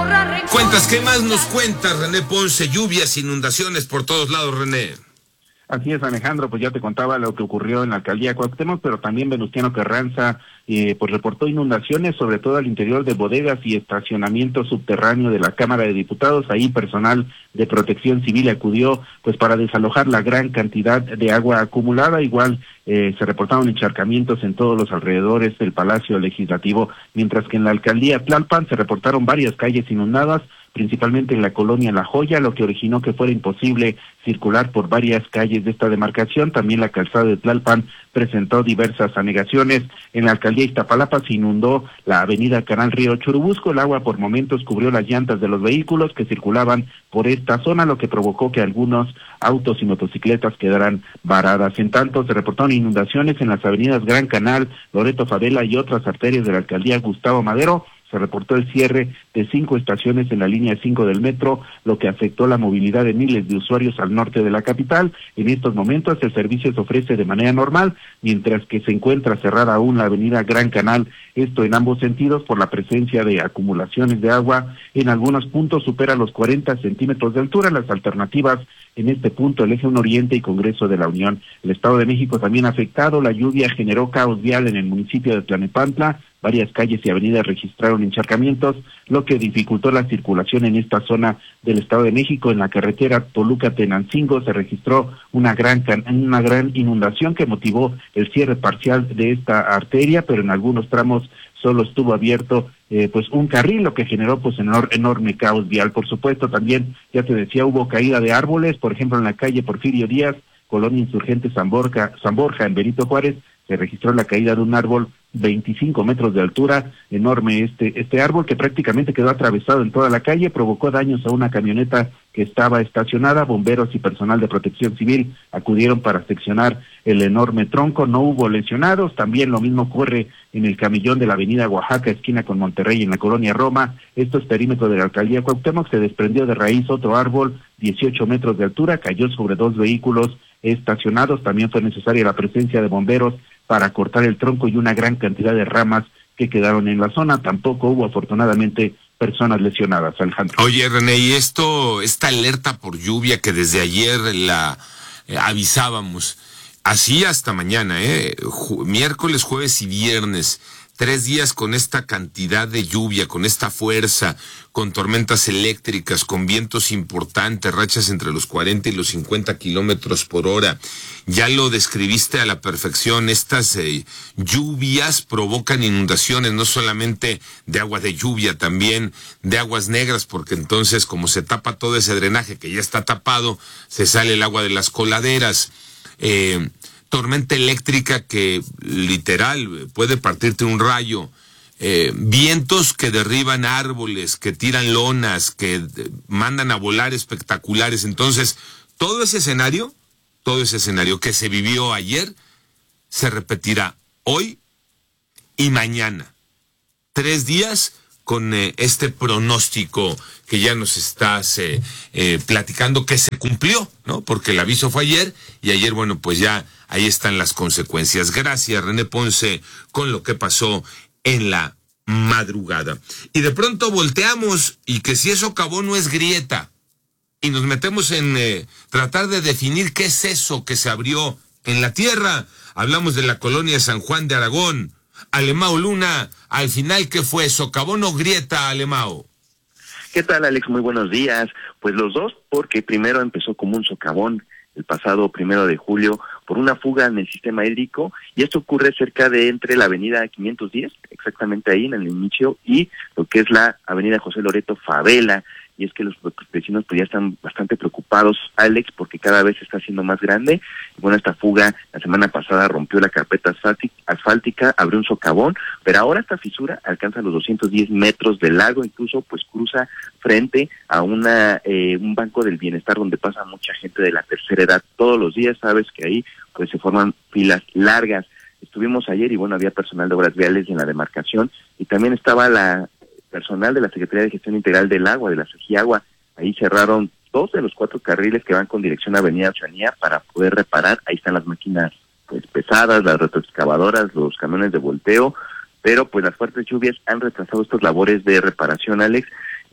Cuentas, ¿qué más nos cuentas, René Ponce? Lluvias, inundaciones por todos lados, René. Así es, Alejandro, pues ya te contaba lo que ocurrió en la alcaldía Cuauhtémoc, pero también Venustiano Carranza pues reportó inundaciones, sobre todo al interior de bodegas y estacionamiento subterráneo de la Cámara de Diputados. Ahí personal de Protección Civil acudió pues para desalojar la gran cantidad de agua acumulada. Igual se reportaron encharcamientos en todos los alrededores del Palacio Legislativo, mientras que en la alcaldía Tlalpan se reportaron varias calles inundadas, principalmente en la colonia La Joya, lo que originó que fuera imposible circular por varias calles de esta demarcación. También la calzada de Tlalpan presentó diversas anegaciones. En la alcaldía Iztapalapa se inundó la avenida Canal Río Churubusco. El agua por momentos cubrió las llantas de los vehículos que circulaban por esta zona, lo que provocó que algunos autos y motocicletas quedaran varadas. En tanto, se reportaron inundaciones en las avenidas Gran Canal, Loreto Favela y otras arterias de la alcaldía Gustavo Madero. Se reportó el cierre de 5 estaciones en la línea 5 del metro, lo que afectó la movilidad de miles de usuarios al norte de la capital. En estos momentos el servicio se ofrece de manera normal, mientras que se encuentra cerrada aún la avenida Gran Canal, esto en ambos sentidos por la presencia de acumulaciones de agua. En algunos puntos supera los 40 centímetros de altura. Las alternativas en este punto, el Eje 1 Oriente y Congreso de la Unión. El Estado de México también afectado. La lluvia generó caos vial en el municipio de Tlalnepantla. Varias calles y avenidas registraron encharcamientos, lo que dificultó la circulación en esta zona del Estado de México. En la carretera Toluca-Tenancingo se registró una gran inundación que motivó el cierre parcial de esta arteria, pero en algunos tramos solo estuvo abierto pues un carril, lo que generó pues enorme caos vial. Por supuesto, también, ya te decía, hubo caída de árboles, por ejemplo, en la calle Porfirio Díaz, Colonia Insurgente San Borja, en Benito Juárez, se registró la caída de un árbol 25 metros de altura, enorme este árbol que prácticamente quedó atravesado en toda la calle, provocó daños a una camioneta que estaba estacionada. Bomberos y personal de Protección Civil acudieron para seccionar el enorme tronco, no hubo lesionados. También lo mismo ocurre en el camellón de la avenida Oaxaca, esquina con Monterrey, en la colonia Roma. Esto es perímetro de la alcaldía Cuauhtémoc. Se desprendió de raíz otro árbol, 18 metros de altura, cayó sobre 2 vehículos estacionados. También fue necesaria la presencia de bomberos para cortar el tronco y una gran cantidad de ramas que quedaron en la zona. Tampoco hubo, afortunadamente, personas lesionadas, Alejandro. Oye, René, y esta alerta por lluvia que desde ayer la avisábamos, así hasta mañana, miércoles, jueves y viernes, 3 días con esta cantidad de lluvia, con esta fuerza, con tormentas eléctricas, con vientos importantes, rachas entre los 40 y los 50 kilómetros por hora. Ya lo describiste a la perfección. Estas lluvias provocan inundaciones, no solamente de agua de lluvia, también de aguas negras, porque entonces, como se tapa todo ese drenaje que ya está tapado, se sale el agua de las coladeras. Tormenta eléctrica que literal puede partirte un rayo, vientos que derriban árboles, que tiran lonas, que mandan a volar espectaculares. Entonces, todo ese escenario que se vivió ayer se repetirá hoy y mañana. 3 días con este pronóstico que ya nos estás platicando, que se cumplió, ¿no? Porque el aviso fue ayer y ayer, bueno, pues ya ahí están las consecuencias. Gracias, René Ponce, con lo que pasó en la madrugada. Y de pronto volteamos y que si eso acabó no es grieta. Y nos metemos en tratar de definir qué es eso que se abrió en la tierra. Hablamos de la colonia San Juan de Aragón. Alemao Luna, al final, ¿qué fue? ¿Socavón o grieta, Alemao? ¿Qué tal, Alex? Muy buenos días. Pues los dos, porque primero empezó como un socavón el pasado 1 de julio por una fuga en el sistema hídrico, y esto ocurre cerca de entre la avenida 510, exactamente ahí en el inicio, y lo que es la avenida José Loreto Favela. Y es que los vecinos pues ya están bastante preocupados, Alex, porque cada vez se está haciendo más grande. Y bueno, esta fuga la semana pasada rompió la carpeta asfáltica, abrió un socavón, pero ahora esta fisura alcanza los 210 metros de largo, incluso pues cruza frente a un banco del bienestar donde pasa mucha gente de la tercera edad. Todos los días sabes que ahí pues se forman filas largas. Estuvimos ayer y bueno, había personal de obras viales en la demarcación y también estaba la personal de la Secretaría de Gestión Integral del Agua, de la Segiagua. Ahí cerraron 2 de los 4 carriles que van con dirección a Avenida Oceanía para poder reparar. Ahí están las máquinas pues pesadas, las retroexcavadoras, los camiones de volteo, pero pues las fuertes lluvias han retrasado estas labores de reparación, Alex,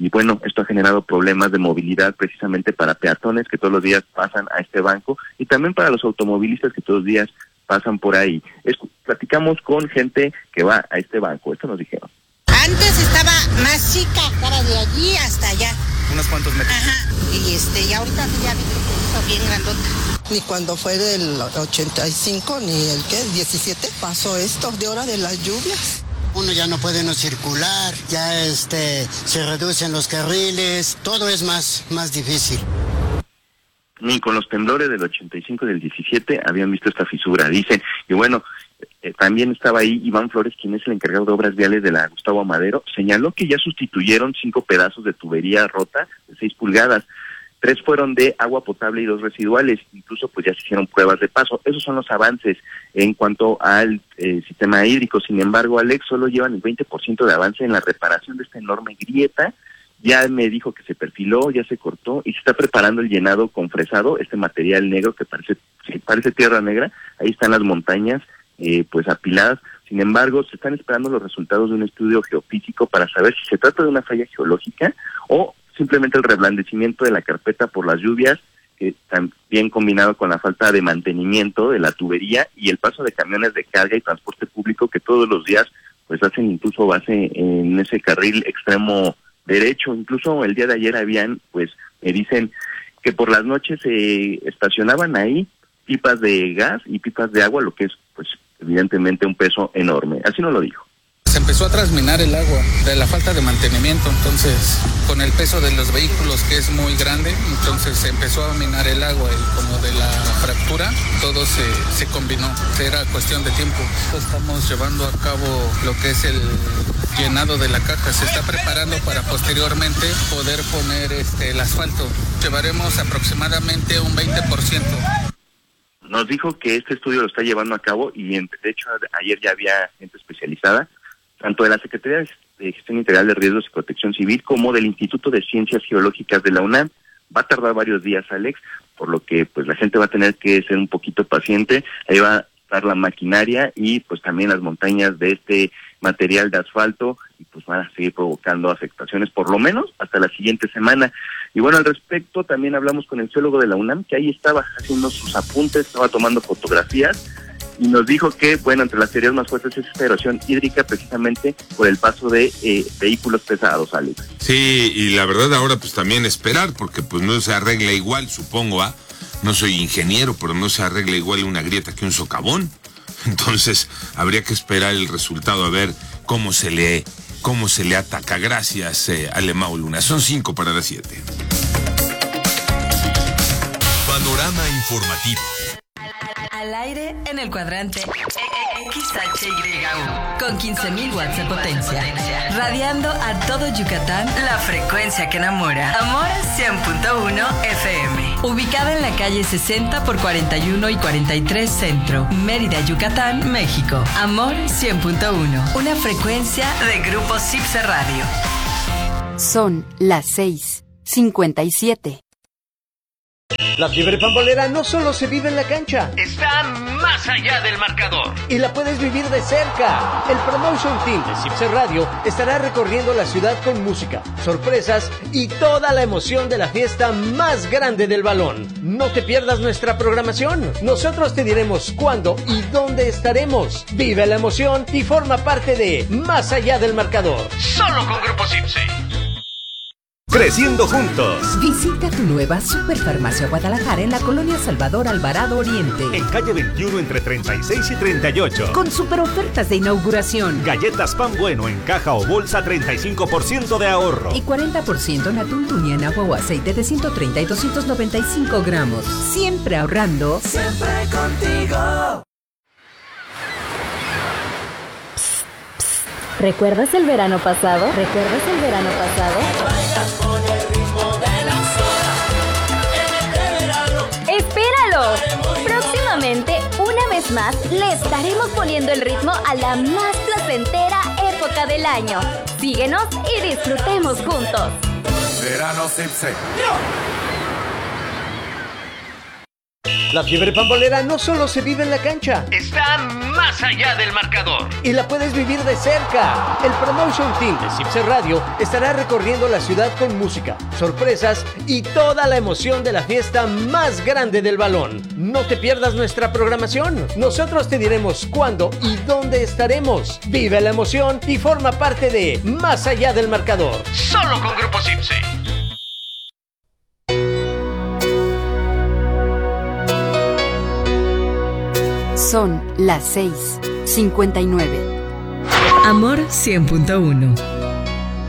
y bueno, esto ha generado problemas de movilidad precisamente para peatones que todos los días pasan a este banco y también para los automovilistas que todos los días pasan por ahí. Platicamos con gente que va a este banco, esto nos dijeron. Antes estaba más chica, estaba de allí hasta allá. ¿Unos cuantos metros? Ajá, y ahorita ya vi que se hizo bien grandota. Ni cuando fue del 85, ni el 17, pasó esto de hora de las lluvias. Uno ya no puede circular, ya se reducen los carriles, todo es más difícil. Ni con los temblores del 85 y del 17 habían visto esta fisura, dicen. Y bueno, también estaba ahí Iván Flores, quien es el encargado de obras viales de la Gustavo Amadero, señaló que ya sustituyeron 5 pedazos de tubería rota de 6 pulgadas. 3 fueron de agua potable y 2 residuales, incluso pues ya se hicieron pruebas de paso. Esos son los avances en cuanto al sistema hídrico. Sin embargo, Alex, solo llevan el 20% de avance en la reparación de esta enorme grieta. Ya me dijo que se perfiló, ya se cortó y se está preparando el llenado con fresado, este material negro que parece tierra negra. Ahí están las montañas pues apiladas. Sin embargo, se están esperando los resultados de un estudio geofísico para saber si se trata de una falla geológica o simplemente el reblandecimiento de la carpeta por las lluvias, que también combinado con la falta de mantenimiento de la tubería y el paso de camiones de carga y transporte público que todos los días pues hacen incluso base en ese carril extremo derecho. Incluso el día de ayer habían, pues me dicen que por las noches se estacionaban ahí pipas de gas y pipas de agua, lo que es pues evidentemente un peso enorme. Así nos lo dijo. Se empezó a transminar el agua de la falta de mantenimiento, entonces con el peso de los vehículos que es muy grande, entonces se empezó a minar el agua y como de la fractura todo se combinó, era cuestión de tiempo. Estamos llevando a cabo lo que es el llenado de la caja, se está preparando para posteriormente poder poner el asfalto. Llevaremos aproximadamente un 20%. Nos dijo que este estudio lo está llevando a cabo y de hecho ayer ya había gente especializada, tanto de la Secretaría de Gestión Integral de Riesgos y Protección Civil como del Instituto de Ciencias Geológicas de la UNAM. Va a tardar varios días, Alex, por lo que pues la gente va a tener que ser un poquito paciente. Ahí va a estar la maquinaria y pues también las montañas de este material de asfalto y pues van a seguir provocando afectaciones por lo menos hasta la siguiente semana. Y bueno, al respecto también hablamos con el geólogo de la UNAM, que ahí estaba haciendo sus apuntes, estaba tomando fotografías y nos dijo que, bueno, entre las teorías más fuertes es esta erosión hídrica precisamente por el paso de vehículos pesados, Alex. Sí, y la verdad ahora pues también esperar, porque pues no se arregla igual, supongo, no soy ingeniero, pero no se arregla igual una grieta que un socavón. Entonces habría que esperar el resultado a ver cómo se le ataca. Gracias, Alemão Luna. Son 5 para las 7. Panorama informativo. Al aire en el cuadrante XHYU con 15.000 watts de potencia, radiando a todo Yucatán la frecuencia que enamora. Amor 100.1 FM, ubicada en la calle 60 por 41 y 43 Centro, Mérida, Yucatán, México. Amor 100.1, una frecuencia de Grupo Cipse Radio. Son las 6:57. La fiebre pambolera no solo se vive en la cancha, está más allá del marcador y la puedes vivir de cerca. El Promotion Team de Cipse Radio estará recorriendo la ciudad con música, sorpresas y toda la emoción de la fiesta más grande del balón. No te pierdas nuestra programación. Nosotros te diremos cuándo y dónde estaremos. Vive la emoción y forma parte de Más allá del marcador. Solo con Grupo Cipse. Creciendo juntos. Visita tu nueva Superfarmacia Guadalajara en la colonia Salvador Alvarado Oriente. En calle 21 entre 36 y 38. Con super ofertas de inauguración. Galletas Pan Bueno en caja o bolsa, 35% de ahorro. Y 40% en atún tunia en agua o aceite de 130 y 295 gramos. Siempre ahorrando. Siempre contigo. ¿Recuerdas el verano pasado? ¡Espéralo! Próximamente, una vez más, le estaremos poniendo el ritmo a la más placentera época del año. Síguenos y disfrutemos juntos. Verano Cipse. La fiebre pambolera no solo se vive en la cancha, está más allá del marcador. Y la puedes vivir de cerca. El Promotion Team de Cipse Radio estará recorriendo la ciudad con música, sorpresas y toda la emoción de la fiesta más grande del balón. No te pierdas nuestra programación. Nosotros te diremos cuándo y dónde estaremos. Vive la emoción y forma parte de Más allá del marcador. Solo con Grupo Cipse. Son las 6:59. Amor 100.1